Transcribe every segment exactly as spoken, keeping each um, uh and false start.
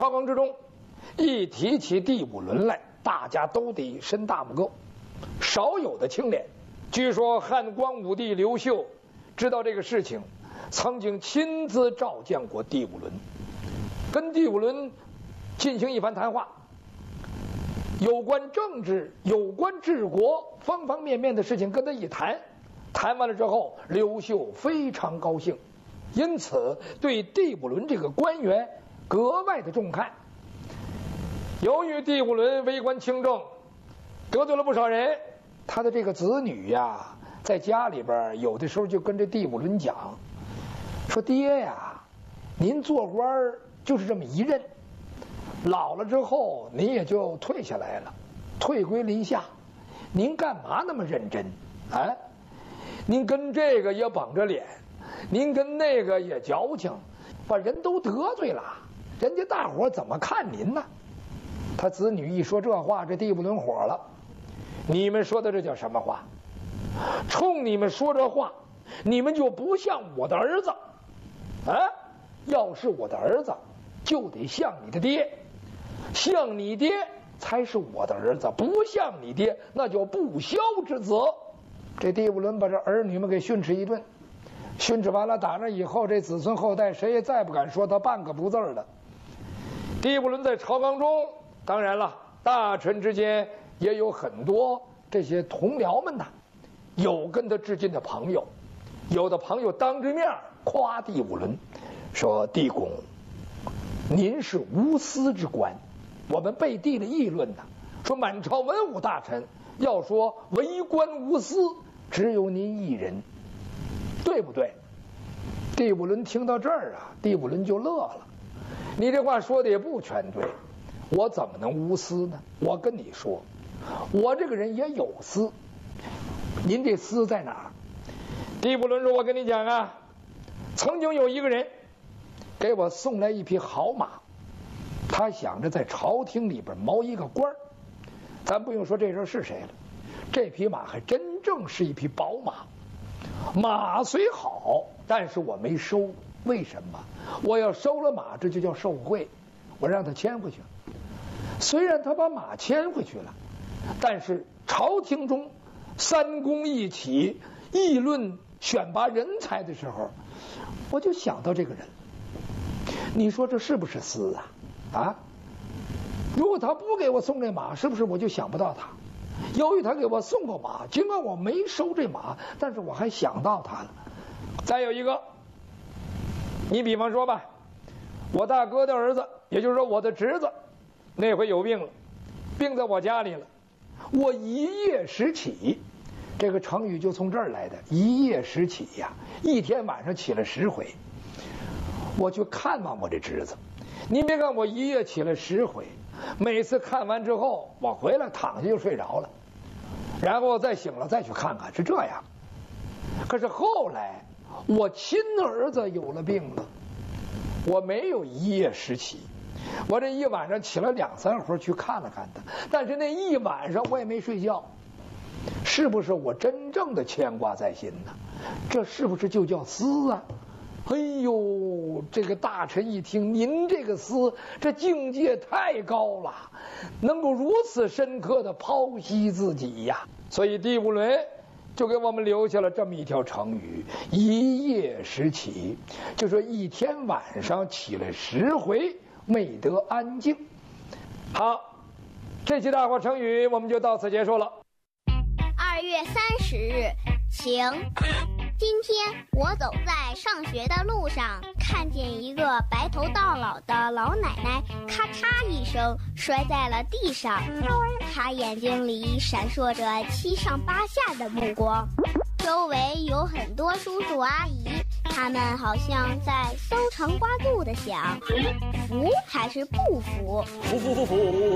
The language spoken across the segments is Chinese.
朝纲之中，一提起第五轮来，大家都得伸大拇哥，少有的清廉。据说汉光武帝刘秀知道这个事情，曾经亲自召见过第五轮，跟第五轮进行一番谈话，有关政治、有关治国方方面面的事情跟他一谈。谈完了之后，刘秀非常高兴，因此对第五轮这个官员格外的重看。由于第五轮为官清正，得罪了不少人，他的这个子女呀，在家里边有的时候就跟这第五轮讲，说爹呀，您做官就是这么一任，老了之后您也就退下来了，退归林下，您干嘛那么认真啊？您跟这个也绷着脸，您跟那个也矫情，把人都得罪了，人家大伙怎么看您呢？他子女一说这话，这第五轮火了。你们说的这叫什么话？冲你们说这话，你们就不像我的儿子啊！要是我的儿子，就得像你的爹，像你爹才是我的儿子，不像你爹，那叫不孝之子。这第五轮把这儿女们给训斥一顿，训斥完了，打那以后，这子孙后代谁也再不敢说他半个不字的。第五轮在朝纲中，当然了，大臣之间也有很多这些同僚们呐，有跟他至近的朋友，有的朋友当着面夸第五轮，说帝公，您是无私之官。我们背地里议论呐，说满朝文武大臣要说为官无私，只有您一人，对不对？第五轮听到这儿啊，第五轮就乐了。你这话说的也不全对，我怎么能无私呢？我跟你说，我这个人也有私。您这私在哪儿？第五轮说，我跟你讲啊，曾经有一个人给我送来一匹好马，他想着在朝廷里边谋一个官儿。咱不用说这人是谁了，这匹马还真正是一匹宝马。马虽好，但是我没收。为什么？我要收了马，这就叫受贿，我让他牵回去。虽然他把马牵回去了，但是朝廷中三公一起议论选拔人才的时候，我就想到这个人。你说这是不是私啊？啊？如果他不给我送这马，是不是我就想不到他？由于他给我送过马，尽管我没收这马，但是我还想到他了。再有一个，你比方说吧，我大哥的儿子，也就是说我的侄子，那回有病了，病在我家里了。我一夜时起，这个成语就从这儿来的，一夜时起呀，一天晚上起了十回。我去看望我这侄子，你别看我一夜起了十回，每次看完之后，我回来躺下就睡着了，然后再醒了再去看看，是这样。可是后来我亲儿子有了病了，我没有一夜时起，我这一晚上起了两三回去看了看他，但是那一晚上我也没睡觉，是不是我真正的牵挂在心呢？这是不是就叫私啊？哎呦，这个大臣一听，您这个私，这境界太高了，能够如此深刻的剖析自己呀。所以第五轮就给我们留下了这么一条成语，一夜时起，就说一天晚上起了十回，没得安静。好，这期大话成语我们就到此结束了。 二月三十日，晴。今天我走在上学的路上，看见一个白头到老的老奶奶，咔嚓一声摔在了地上。她眼睛里闪烁着七上八下的目光，周围有很多叔叔阿姨，他们好像在搜肠刮肚的想，服还是不服？ 服服服服，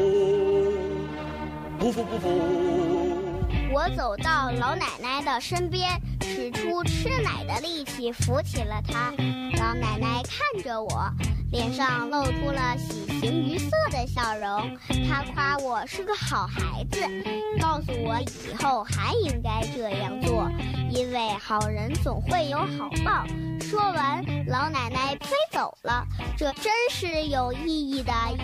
不服不服。 我走到老奶奶的身边，使出吃奶的力气扶起了她。老奶奶看着我，脸上露出了喜形于色的笑容。他夸我是个好孩子，告诉我以后还应该这样做，因为好人总会有好报。说完，老奶奶飞走了。这真是有意义的